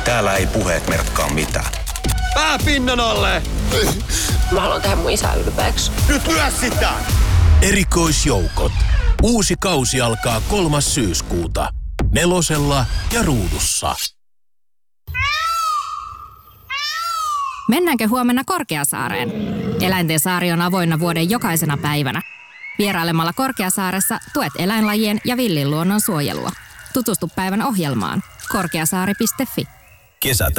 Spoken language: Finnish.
Täällä ei puheet merkkaa mitään. Pää pinnan alle! Mä haluan tehdä mun isää ylpeäksi. Nyt lyö sitä! Erikoisjoukot. Uusi kausi alkaa 3. syyskuuta. 4 ja Ruudussa. Mennäänkö huomenna Korkeasaareen? Eläinten saari on avoinna vuoden jokaisena päivänä. Vierailemalla Korkeasaaressa tuet eläinlajien ja villin luonnon suojelua. Tutustu päivän ohjelmaan korkeasaari.fi. Kesätä